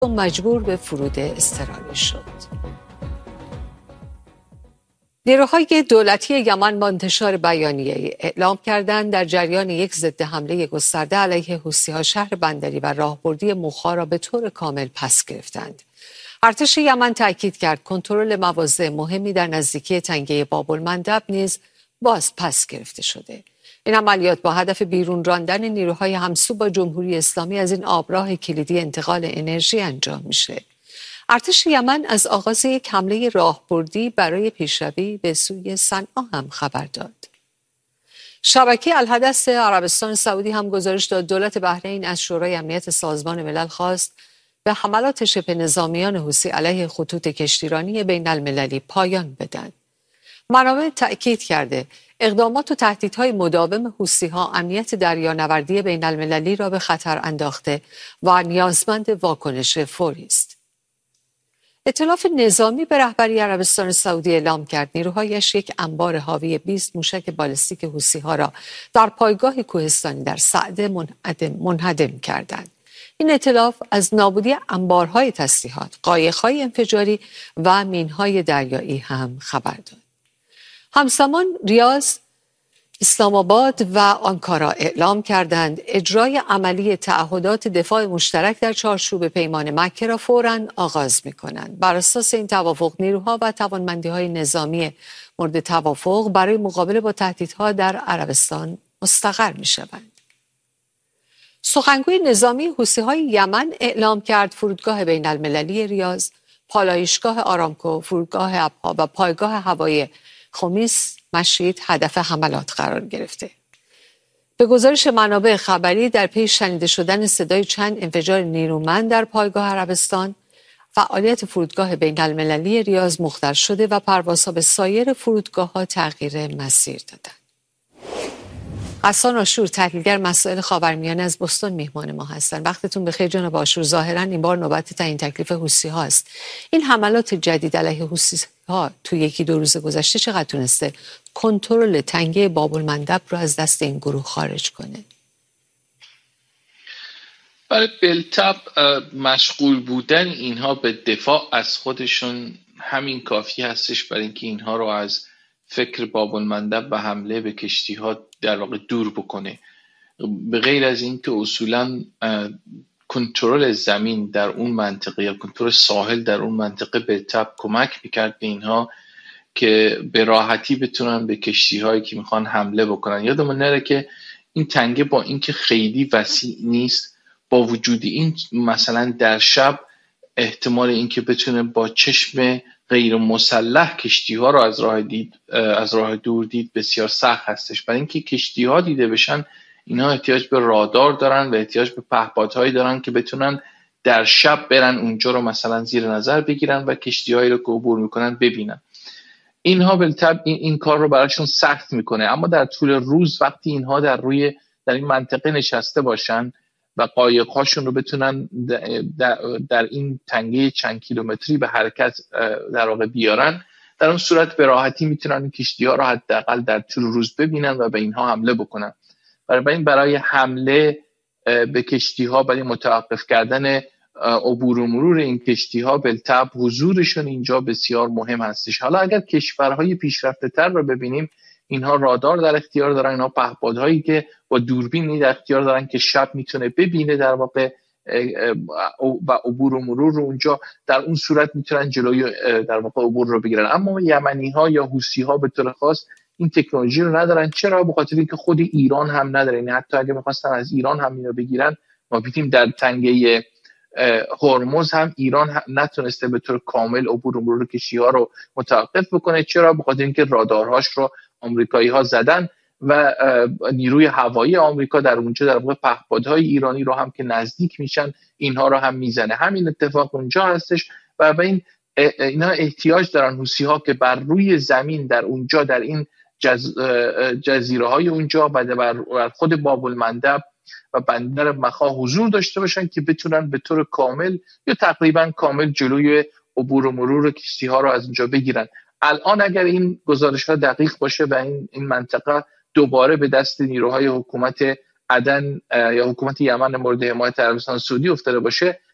و مجبور به فرود اضطراری شد. نیروهای دولتی یمن با انتشار بیانیه‌ای اعلام کردند در جریان یک ضد حمله گسترده علیه حوثی‌ها شهر بندری و راهبردی موخا را به طور کامل پس گرفتند. ارتش یمن تاکید کرد کنترل مواضع مهمی در نزدیکی تنگه باب‌المندب نیز باز پس گرفته شده. این عملیات با هدف بیرون راندن نیروهای همسو با جمهوری اسلامی از این آبراه کلیدی انتقال انرژی انجام میشه. ارتش یمن از آغاز یک حمله راهبردی برای پیشروی به سوی صنعا هم خبر داد. شبکه الحدث عربستان سعودی هم گزارش داد دولت بحرین از شورای امنیت سازمان ملل خواست به حملات شبه نظامیان حوثی علیه خطوط کشتیرانی بین المللی پایان بدن. منابع تأکید کرده اقدامات و تهدیدهای مداوم حوثی‌ها امنیت دریانوردی بین المللی را به خطر انداخته و نیازمند واکنش فوری است. ائتلاف نظامی به رهبری عربستان سعودی اعلام کرد نیروهایش یک انبار حاوی 20 موشک بالستیک حوثی‌ها را در پایگاه کوهستانی در سعده منهدم کردند. این ائتلاف از نابودی انبارهای تسلیحات، قایق‌های انفجاری و مین‌های دریایی هم خبر داد. همزمان ریاض، اسلام آباد و آنکارا اعلام کردند اجرای عملی تعهدات دفاع مشترک در چارچوب پیمان مکه را فوراً آغاز می‌کنند. بر اساس این توافق نیروها و توانمندی‌های نظامی مورد توافق برای مقابله با تهدیدها در عربستان مستقر می‌شوند. سخنگوی نظامی حوثی‌های یمن اعلام کرد فرودگاه بین المللی ریاض، پالایشگاه آرامکو، فرودگاه ابها و پایگاه هوایی خمیس مشید هدف حملات قرار گرفته. به گزارش منابع خبری در پی شنیده شدن صدای چند انفجار نیرومند در پایگاه عربستان، فعالیت فرودگاه بین المللی ریاض مختل شده و پروازها به سایر فرودگاه‌ها تغییر مسیر دادند. غسان آشور، تحلیلگر مسائل خاورمیانه از بوستون میهمان ما هستند. وقتتون بخیر جناب آشور. ظاهرا این بار نوبت تعیین تکلیف حوثی‌ها است. این حملات جدید علیه حوثی‌ها تو یکی دو روز گذشته چقدر تونسته کنترل تنگه باب‌المندب رو از دست این گروه خارج کنه؟ برای بالطبع مشغول بودن اینها به دفاع از خودشون همین کافی هستش برای اینکه اینها رو از فکر باب‌المندب و حمله به کشتی‌ها در واقع دور بکنه. به غیر از این که اصولاً کنترل زمین در اون منطقه یا کنترل ساحل در اون منطقه به طب کمک میکرد به اینها که به راحتی بتونن به کشتی‌هایی که میخوان حمله بکنن. یادمون نره که این تنگه با اینکه خیلی وسیع نیست، با وجود این مثلا در شب احتمال اینکه بتونه با چشم غیر مسلح کشتی‌ها رو از راه دور دید بسیار سخت هستش. برای اینکه کشتی‌ها دیده بشن اینها احتیاج به رادار دارن و احتیاج به پهپادهایی دارن که بتونن در شب برن اونجا رو مثلا زیر نظر بگیرن و کشتی‌هایی رو که عبور میکنن ببینن. اینها بالطبع این کار رو براشون سخت میکنه، اما در طول روز وقتی اینها در این منطقه نشسته باشن و قایق‌هاشون رو بتونن در این تنگه چند کیلومتری به حرکت در واقع بیارن، در اون صورت به راحتی میتونن کشتی‌ها رو حداقل در طول روز ببینن و به اینها حمله بکنن. برای حمله به کشتی‌ها، برای متوقف کردن عبور و مرور این کشتی‌ها بالطبع حضورشون اینجا بسیار مهم هستش. حالا اگر کشورهای پیشرفته‌تر رو ببینیم، اینها رادار در اختیار دارن، اینها پهپادهایی که با دوربینی در اختیار دارن که شب میتونه ببینه در واقع و عبور و مرور رو اونجا، در اون صورت میتونن جلوی در واقع عبور رو بگیرن. اما یمنی‌ها یا حوثی‌ها به طور خاص این تکنولوژی رو ندارن. چرا؟ به خاطر اینکه خود ایران هم نداره. یعنی حتی اگه می‌خواستن از ایران هم اینو بگیرن، ما دیدیم در تنگه هرمز هم ایران نتونسته به طور کامل عبور و مرور کشتی‌ها رو متوقف بکنه. چرا؟ به خاطر اینکه رادارهاش رو آمریکایی‌ها زدن و نیروی هوایی آمریکا در اونجا در واقع پهپادهای ایرانی رو هم که نزدیک میشن اینها رو هم میزنه. همین اتفاق اونجا هستش و به اینا احتیاج دارن حوثی‌ها که بر روی زمین در اونجا در این جزیره‌های اونجا و بر خود باب‌المندب و بندر مخا حضور داشته باشن که بتونن به طور کامل یا تقریبا کامل جلوی عبور و مرور کشتی‌ها رو از اونجا بگیرن. الان اگر این گزارش‌ها دقیق باشه و این منطقه دوباره به دست نیروهای حکومت عدن یا حکومت یمن مورد حمایت عربستان سعودی افتاده باشه،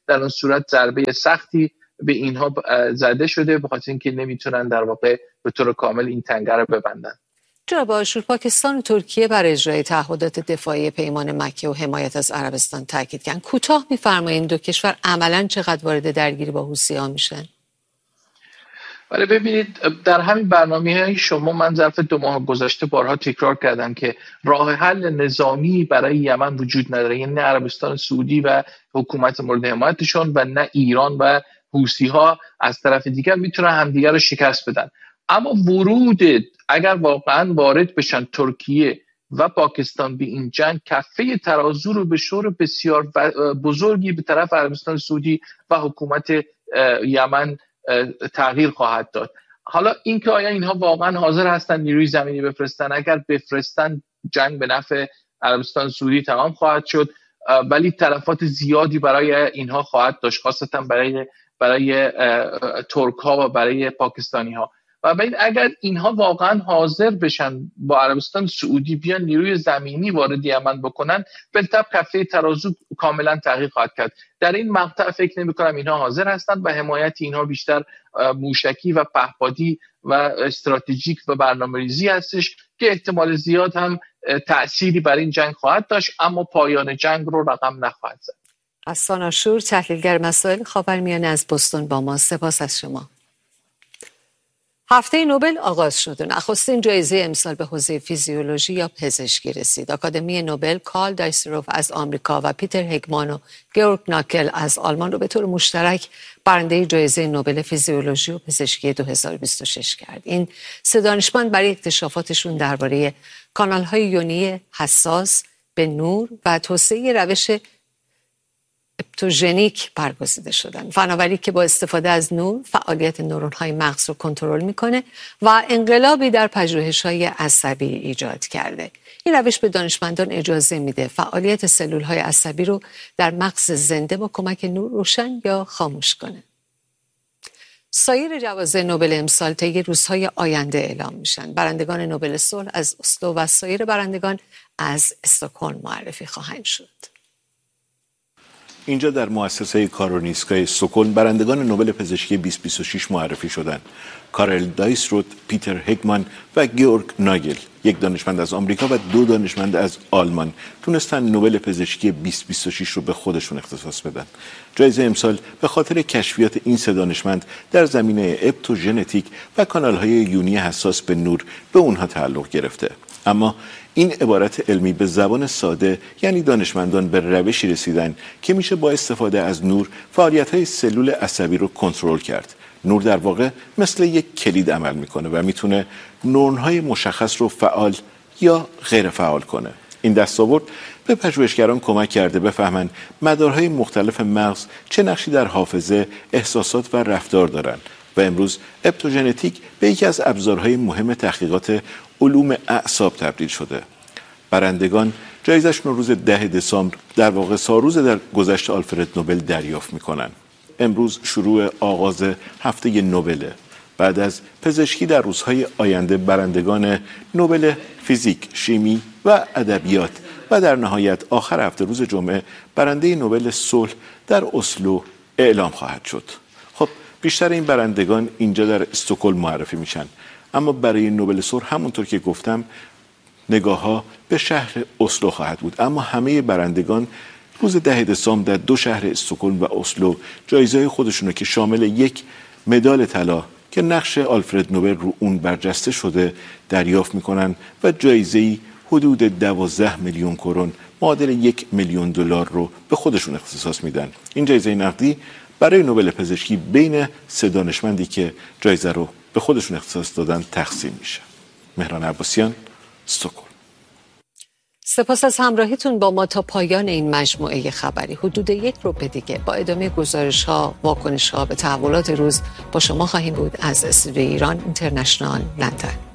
در اون صورت ضربه سختی به اینها زده شده، به خاطر اینکه نمیتونن در واقع به طور کامل این تنگه رو ببندن. جناب آشور، پاکستان و ترکیه بر اجرای تعهدات دفاعی پیمان مکه و حمایت از عربستان تاکید کردن. کوتاه می‌فرمایید این دو کشور عملاً چقدر وارد درگیری با حوثی‌ها میشن؟ ولی ببینید، در همین برنامه‌های شما من ظرف 2 ماه گذشته بارها تکرار کردم که راه حل نظامی برای یمن وجود نداره، یعنی نه عربستان سعودی و حکومت مورد حمایتشون و نه ایران و حوثی‌ها از طرف دیگر میتونن همدیگر رو شکست بدن. اما اگر واقعا وارد بشن ترکیه و پاکستان به این جنگ، کفه ترازو رو به شور بسیار بزرگی به طرف عربستان سعودی و حکومت یمن تغییر خواهد داد. حالا اینکه آیا اینها واقعا حاضر هستن نیروی زمینی بفرستن، اگر بفرستن جنگ به نفع عربستان سعودی تمام خواهد شد، ولی تلفات زیادی برای اینها خواهد داشت، خاصتا برای ترک ها و برای پاکستانی ها. و اگر اینها واقعا حاضر بشن با عربستان سعودی بیان نیروی زمینی وارد یمن بکنن، بالطبع کفه ترازو کاملا تغییر خواهد کرد. در این مقطع فکر نمی کنم اینها حاضر هستند و حمایت اینها بیشتر موشکی و پهپادی و استراتژیک و برنامه‌ریزی هستش که احتمال زیاد هم تأثیری بر این جنگ خواهد داشت، اما پایان جنگ رو رقم نخواهد زد. حسان آشور، تحلیلگر مسائل خاورمیانه از بوستون با ما. سپاس از شما. هفته نوبل آغاز شد و نخستین جایزه امسال به حوزه فیزیولوژی یا پزشکی رسید. آکادمی نوبل کارل دایسروف از آمریکا و پیتر هگمان و گیورگ ناکل از آلمان رو به طور مشترک برنده جایزه نوبل فیزیولوژی و پزشکی 2026 کرد. این 3 دانشمند برای اکتشافاتشون درباره کانال‌های یونی حساس به نور و توسعه روش اپتوژنیک برگزیده شدن. فناوری که با استفاده از نور فعالیت نورون‌های مغز رو کنترل میکنه و انقلابی در پژوهش‌های عصبی ایجاد کرده. این روش به دانشمندان اجازه میده فعالیت سلول‌های عصبی رو در مغز زنده با کمک نور روشن یا خاموش کنه. سایر جوایز نوبل امسال طی روزهای آینده اعلام میشن. برندگان نوبل صلح از اسلو و سایر برندگان از استکهلم معرفی خواهند شد. اینجا در مؤسسه کارولینسکای استکهلم برندگان نوبل پزشکی 2026 معرفی شدند. کارل دایسروف، پیتر هگمان و گیورگ ناگل، 1 دانشمند از آمریکا و 2 دانشمند از آلمان، تونستن نوبل پزشکی 2026 رو به خودشون اختصاص بدن. جایزه امسال به خاطر کشفیات این 3 دانشمند در زمینه اپتوژنتیک و کانال‌های یونی حساس به نور به اونها تعلق گرفته. اما این عبارت علمی به زبان ساده یعنی دانشمندان به روشی رسیدن که میشه با استفاده از نور فعالیت‌های سلول عصبی رو کنترل کرد. نور در واقع مثل یک کلید عمل میکنه و میتونه نورون‌های مشخص رو فعال یا غیر فعال کنه. این دستاورد به پژوهشگران کمک کرده بفهمن مدارهای مختلف مغز چه نقشی در حافظه، احساسات و رفتار دارن و امروز اپتوژنتیک به یکی از ابزارهای مهم تحقیقات علوم اعصاب تبدیل شده. برندگان جایزه‌شون روز 10 دسامبر در واقع سالروز در گذشت آلفرد نوبل دریافت میکنن. امروز شروع آغاز هفته نوبل. بعد از پزشکی در روزهای آینده برندگان نوبل فیزیک، شیمی و ادبیات و در نهایت آخر هفته روز جمعه برنده نوبل صلح در اسلو اعلام خواهد شد. خب بیشتر این برندگان اینجا در استکهلم معرفی میشن، اما برای نوبل صلح همونطور که گفتم نگاه‌ها به شهر اسلو خواهد بود. اما همه برندگان روز 10 دسامبر در 2 شهر استکهلم و اسلو جایزه خودشونو که شامل 1 مدال طلا که نقش آلفرد نوبل رو اون برجسته شده دریافت میکنن و جایزه‌ای حدود 12 میلیون کرون معادل 1 میلیون دلار رو به خودشون اختصاص میدن. این جایزه نقدی برای نوبل پزشکی بین 3 دانشمندی که جایزه رو به خودشون اختصاص دادن تقسیم میشه. مهران عباسیان، استکهلم. سپاس از همراهیتون با ما تا پایان این مجموعه خبری. حدود 1 ربع دیگه با ادامه گزارش‌ها، واکنش‌ها به تحولات روز با شما خواهیم بود از استودیوی ایران اینترنشنال لندن.